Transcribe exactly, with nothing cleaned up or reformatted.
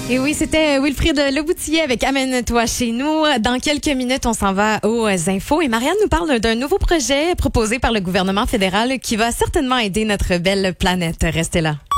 Et oui, c'était Wilfrid Leboutillier avec Amène-toi chez nous. Dans quelques minutes, on s'en va aux infos et Marianne nous parle d'un nouveau projet proposé par le gouvernement fédéral qui va certainement aider notre belle planète. Restez là.